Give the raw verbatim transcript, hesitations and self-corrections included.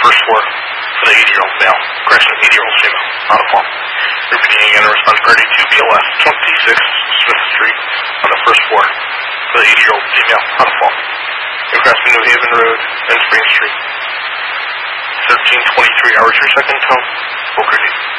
first floor for the eighty-year-old male, correction, eighty-year-old female, not a fall. Repeating again, respond party to B L S twenty-six Smith Street on the first floor for the eighty-year-old female, not a fall. Crossing New Haven Road and Spring Street. thirteen twenty-three hours your second tone. Booker D.